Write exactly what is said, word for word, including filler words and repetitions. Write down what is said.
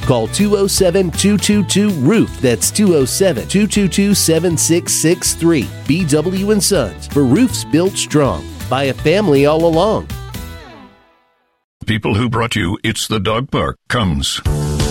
Call two oh seven, two two two, roof. That's two oh seven, two two two, seven six six three. B W and Sons, for roofs built strong by a family all along. People who brought you It's the Dog Park comes.